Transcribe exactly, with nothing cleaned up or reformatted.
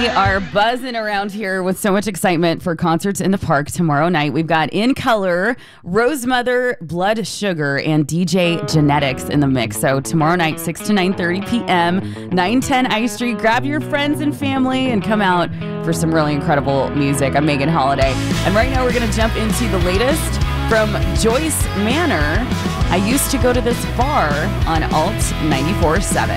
We are buzzing around here with so much excitement for concerts in the park tomorrow night. We've got In Color, Rosemother, Blood Sugar, and D J Genetics in the mix. So tomorrow night, six to nine thirty p.m., nine ten I Street. Grab your friends and family and come out for some really incredible music. I'm Megan Holiday. And right now we're going to jump into the latest from Joyce Manor. I used to go to this bar on Alt ninety-four point seven.